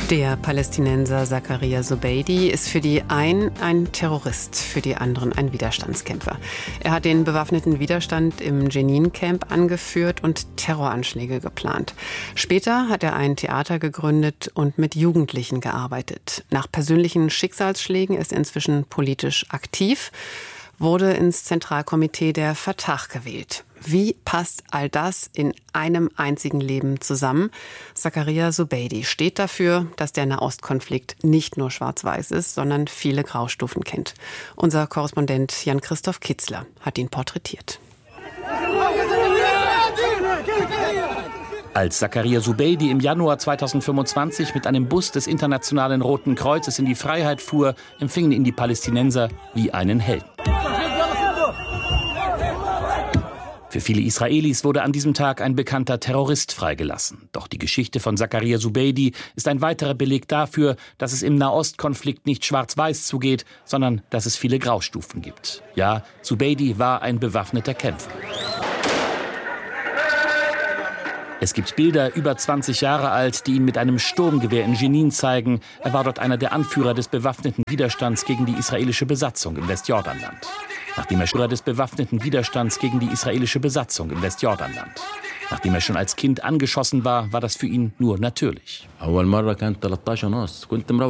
Der Palästinenser Zakaria Zubeidi ist für die einen ein Terrorist, für die anderen ein Widerstandskämpfer. Er hat den bewaffneten Widerstand im Jenin-Camp angeführt und Terroranschläge geplant. Später hat er ein Theater gegründet und mit Jugendlichen gearbeitet. Nach persönlichen Schicksalsschlägen ist er inzwischen politisch aktiv, wurde ins Zentralkomitee der Fatah gewählt. Wie passt all das in einem einzigen Leben zusammen? Zakaria Zubeidi steht dafür, dass der Nahostkonflikt nicht nur schwarz-weiß ist, sondern viele Graustufen kennt. Unser Korrespondent Jan-Christoph Kitzler hat ihn porträtiert. Als Zakaria Zubeidi im Januar 2025 mit einem Bus des Internationalen Roten Kreuzes in die Freiheit fuhr, empfingen ihn die Palästinenser wie einen Helden. Für viele Israelis wurde an diesem Tag ein bekannter Terrorist freigelassen. Doch die Geschichte von Zakaria Zubeidi ist ein weiterer Beleg dafür, dass es im Nahostkonflikt nicht schwarz-weiß zugeht, sondern dass es viele Graustufen gibt. Ja, Zubeidi war ein bewaffneter Kämpfer. Es gibt Bilder, über 20 Jahre alt, die ihn mit einem Sturmgewehr in Jenin zeigen. Er war dort einer der Anführer des bewaffneten Widerstands gegen die israelische Besatzung im Westjordanland. Nachdem er schon als Kind angeschossen war, war das für ihn nur natürlich.